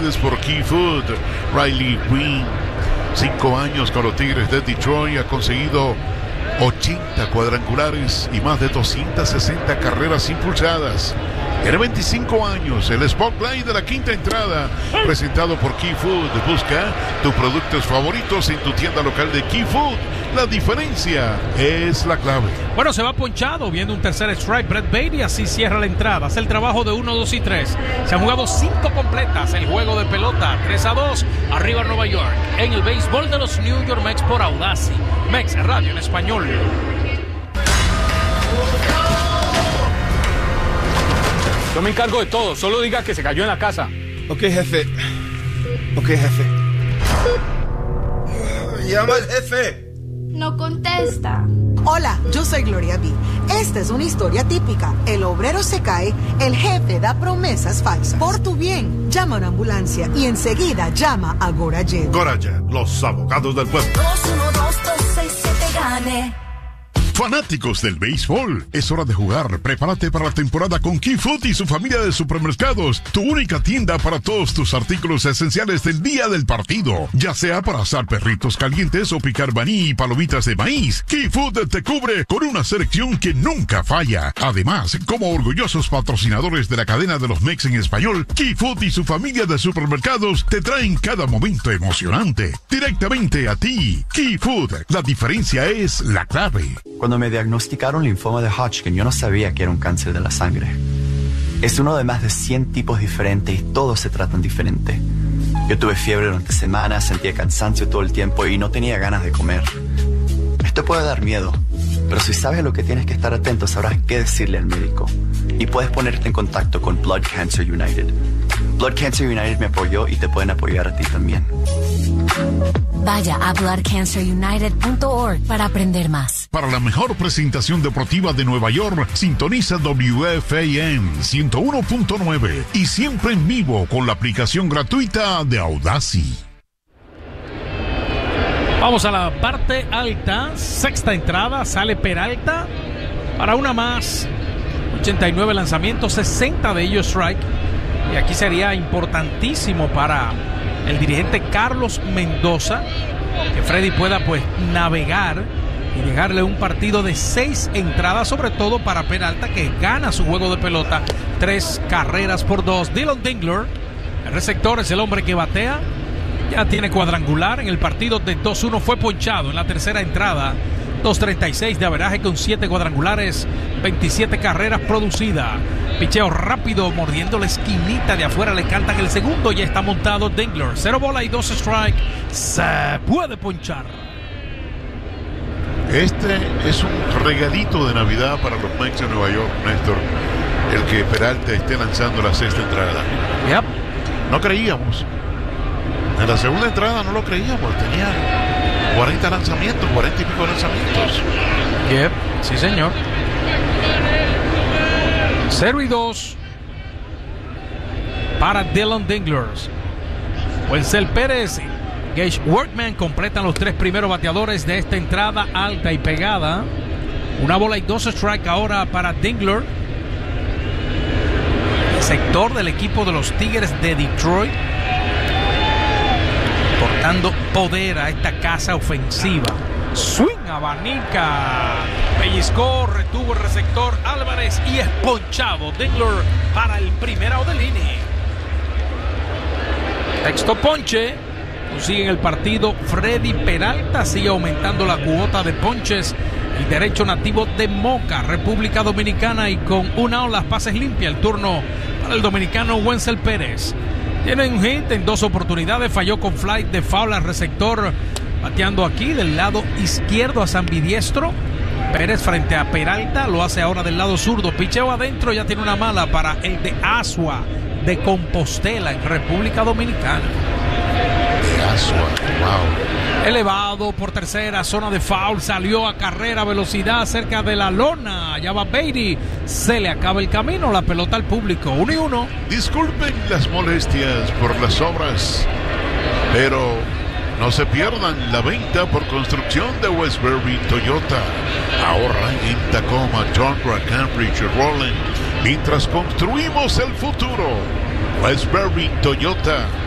ustedes por Key Food. Riley Quinn, 5 años con los Tigres de Detroit, ha conseguido 80 cuadrangulares y más de 260 carreras impulsadas. Tiene 25 años, el Spotlight de la quinta entrada, presentado por Key Food. Busca tus productos favoritos en tu tienda local de Key Food. La diferencia es la clave. Bueno, se va ponchado, viendo un tercer strike. Brett Baty así cierra la entrada. Hace el trabajo de 1, 2 y 3. Se han jugado 5 completas el juego de pelota. 3-2, arriba Nueva York. En el béisbol de los New York Mets por Audacy. Mex Radio en español. Yo me encargo de todo, solo diga que se cayó en la casa. Ok, jefe. Llama al jefe. No contesta. Hola, yo soy Gloria B. Esta es una historia típica. El obrero se cae, el jefe da promesas falsas. Por tu bien, llama a una ambulancia y enseguida llama a Gorajet. Gorajet, los abogados del pueblo. 212-267-GANE. Fanáticos del béisbol, es hora de jugar. Prepárate para la temporada con Key Food y su familia de supermercados. Tu única tienda para todos tus artículos esenciales del día del partido. Ya sea para asar perritos calientes o picar maní y palomitas de maíz, Key Food te cubre con una selección que nunca falla. Además, como orgullosos patrocinadores de la cadena de los Mex en español, Key Food y su familia de supermercados te traen cada momento emocionante. Directamente a ti. Key Food, la diferencia es la clave. Cuando me diagnosticaron linfoma de Hodgkin, yo no sabía que era un cáncer de la sangre. Es uno de más de 100 tipos diferentes y todos se tratan diferente. Yo tuve fiebre durante semanas, sentía cansancio todo el tiempo y no tenía ganas de comer. Esto puede dar miedo, pero si sabes a lo que tienes que estar atento, sabrás qué decirle al médico. Y puedes ponerte en contacto con Blood Cancer United. Blood Cancer United me apoyó y te pueden apoyar a ti también. Vaya a bloodcancerunited.org para aprender más. Para la mejor presentación deportiva de Nueva York, sintoniza WFAN 101.9 y siempre en vivo con la aplicación gratuita de Audacy. Vamos a la parte alta, sexta entrada, sale Peralta para una más. 89 lanzamientos, 60 de ellos strike. Y aquí sería importantísimo para el dirigente Carlos Mendoza que Freddy pueda pues navegar y llegarle un partido de 6 entradas, sobre todo para Peralta, que gana su juego de pelota 3 carreras por 2. Dylan Dingler, el receptor, es el hombre que batea. Ya tiene cuadrangular en el partido de 2-1, fue ponchado en la tercera entrada. 2.36 de averaje con 7 cuadrangulares, 27 carreras producidas. Picheo rápido, mordiendo la esquinita de afuera, le cantan el segundo, ya está montado Dingler. 0 bola y 2 strike, se puede ponchar. Este es un regalito de Navidad para los Mets de Nueva York, Néstor, el que Peralta esté lanzando la sexta entrada. Yep. No creíamos. En la segunda entrada no lo creíamos, tenía 40 lanzamientos, 40 y pico lanzamientos. Yep, sí señor. 0-2 para Dylan Dingler. Wenzel Pérez, Gage Workman completan los 3 primeros bateadores de esta entrada alta y pegada. 1 bola y 2 strike ahora para Dingler, el sector del equipo de los Tigres de Detroit, portando poder a esta casa ofensiva. Swing, abanica, pellizcó, retuvo el receptor Álvarez y es ponchado Dingler para el primer out del inning. Sexto ponche, sigue en el partido Freddy Peralta, sigue aumentando la cuota de ponches. El derecho nativo de Moca, República Dominicana, y con una out, las bases limpias. El turno para el dominicano Wenzel Pérez. Tiene un hit en 2 oportunidades, falló con fly de foul al receptor, bateando aquí del lado izquierdo a Zambidiestro. Pérez frente a Peralta, lo hace ahora del lado zurdo, picheo adentro, ya tiene una mala para el de Asua de Compostela en República Dominicana. De Asua, wow. Elevado por tercera, zona de foul, salió a carrera, velocidad cerca de la lona, allá va Beatty, se le acaba el camino, la pelota al público, 1-1. Disculpen las molestias por las obras, pero no se pierdan la venta por construcción de Westbury Toyota. Ahorra en Tacoma, Tundra, Cambridge y Rowland mientras construimos el futuro. Westbury Toyota.